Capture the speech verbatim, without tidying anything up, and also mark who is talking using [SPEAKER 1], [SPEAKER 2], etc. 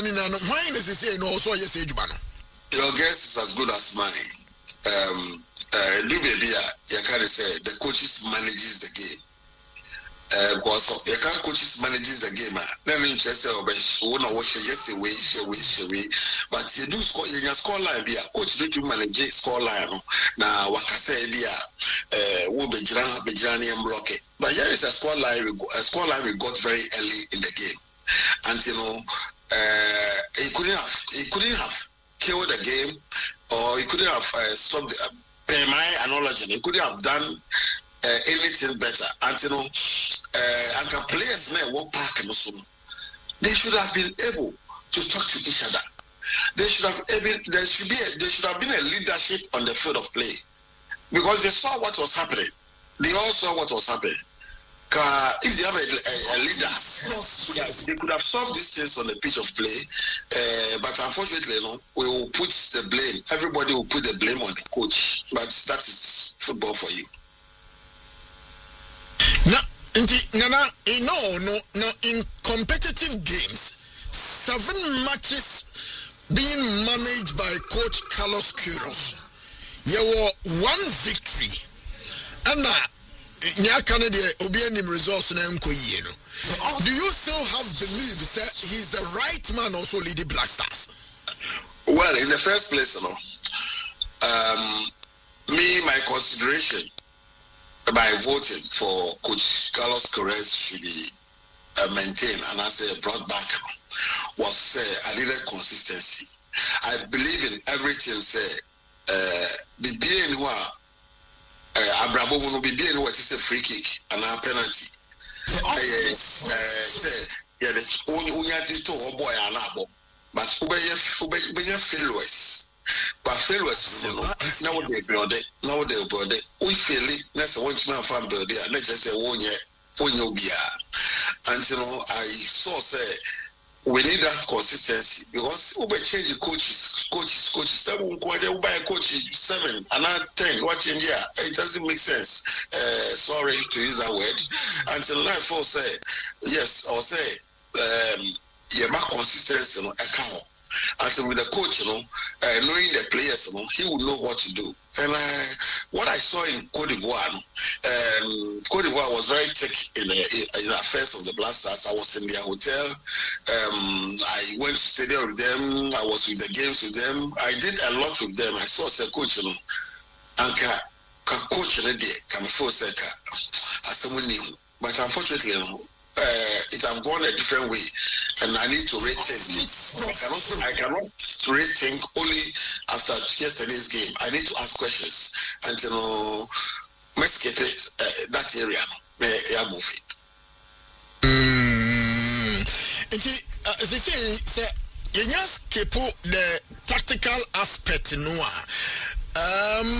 [SPEAKER 1] no why is say no so yes edwuma no.
[SPEAKER 2] Your guess is as good as mine. Um uh do baby you can say the coaches manages the game. Uh, because you can't coaches manages the game. Let me just say, oh, no, what she just away, she away, she away. But you do score, you can score line. Be a coach, do you manage score line? Now, what I say, be a uh, will be Jan, be Jani and block it. But here is a score line. We go, a score line we got very early in the game, and you know, uh, he couldn't have, he couldn't have killed the game, or he couldn't have uh, stopped. Uh, per my analogy, he couldn't have done. Uh, anything better. And you know, uh, and the players now walk park and so they should have been able to talk to each other. They should have been. There should be. A, there should have been a leadership on the field of play because they saw what was happening. They all saw what was happening. Uh, if they have a, a, a leader, yeah, they could have solved these things on the pitch of play. Uh, but unfortunately, you know, we will put the blame. Everybody will put the blame on the coach. But that is football for you.
[SPEAKER 1] Now, Nana, no, no, no. In competitive games, seven matches being managed by Coach Carlos Queiroz, you were one victory, and now, Nya Canada obeying results na mkoyi no. Do you still have belief that he's the right man also lead the Black Stars?
[SPEAKER 2] Well, in the first place, you know, um, me my consideration. By voting for Coach Carlos Queiroz should be uh, maintained and as a brought back was uh, I needed consistency. I believe in everything. Say, be being what Abrabo will be being what is a free kick and a penalty. Yeah, the only to oh boy and but Ubaya failures. But failures, you know, now they build it, now they build it. We feel it, that's a one man farm build it, let's just say one year, one year. And you know, I saw say we need that consistency because we change the coaches, coaches, coaches. That won't go there, we buy a coach seven and not ten, watching here. It doesn't make sense. Uh, sorry to use that word. Until now, I say, yes, I'll say, um, yeah, my consistency, you know, account. And so with the coach, you know, uh, knowing the players, you know, he would know what to do. And uh, what I saw in Côte d'Ivoire, um, Côte d'Ivoire was very thick in the, in the affairs of the Black Stars. I was in their hotel. Um, I went to stadium with them. I was with the games with them. I did a lot with them. I saw the coach, you know, and ka coach in the day, come first second, as someone new. But unfortunately, you know, uh, it has gone a different way. And I need to rethink. I cannot, I cannot rethink only after yesterday's game. I need to ask questions. And, you know, let's get it, uh, that area. May I move it?
[SPEAKER 1] Mm. As I say, you just keep the tactical aspect in one. Um,